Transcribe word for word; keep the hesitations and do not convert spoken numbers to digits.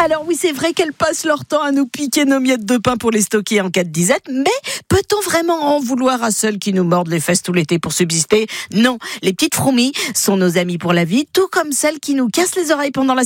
Alors oui, c'est vrai qu'elles passent leur temps à nous piquer nos miettes de pain pour les stocker en cas de disette, mais peut-on vraiment en vouloir à celles qui nous mordent les fesses tout l'été pour subsister ? Non, les petites fourmis sont nos amies pour la vie, tout comme celles qui nous cassent les oreilles pendant la